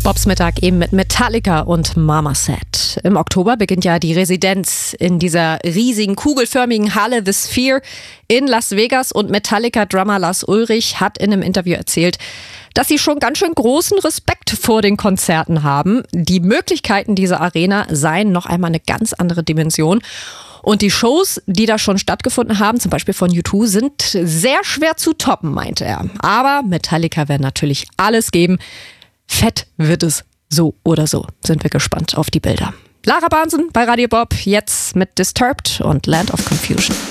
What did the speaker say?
Bobs Mittag eben mit Metallica und Mama Said. Im Oktober beginnt ja die Residenz in dieser riesigen kugelförmigen Halle The Sphere in Las Vegas und Metallica-Drummer Lars Ulrich hat in einem Interview erzählt, dass sie schon ganz schön großen Respekt vor den Konzerten haben. Die Möglichkeiten dieser Arena seien noch einmal eine ganz andere Dimension. Und die Shows, die da schon stattgefunden haben, zum Beispiel von U2, sind sehr schwer zu toppen, meinte er. Aber Metallica werden natürlich alles geben. Fett wird es so oder so. Sind wir gespannt auf die Bilder. Lara Bahnsen bei Radio Bob, jetzt mit Disturbed und Land of Confusion.